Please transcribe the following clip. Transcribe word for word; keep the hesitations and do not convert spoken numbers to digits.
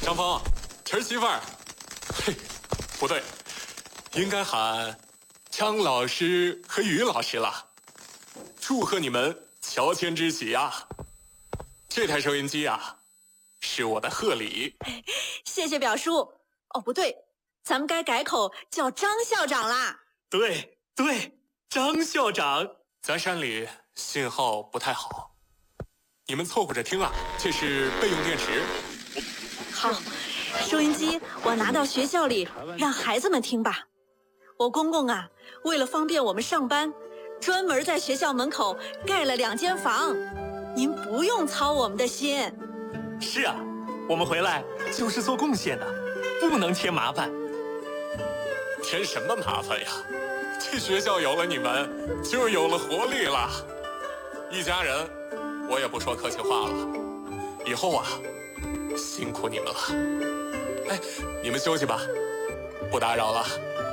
张峰，儿媳妇儿，嘿，不对，应该喊张老师和于老师了。祝贺你们乔迁之喜啊！这台收音机啊，是我的贺礼。 谢谢表叔。哦，不对，咱们该改口叫张校长啦。 对对，张校长。 咱山里信号不太好，你们凑合着听啊，这是备用电池。 好，收音机我拿到学校里让孩子们听吧。我公公啊，为了方便我们上班，专门在学校门口盖了两间房，您不用操我们的心。 是啊，我们回来就是做贡献的，不能添麻烦。 添什么麻烦呀？这学校有了你们，就有了活力了。一家人，我也不说客气话了。以后啊，辛苦你们了。哎，你们休息吧，不打扰了。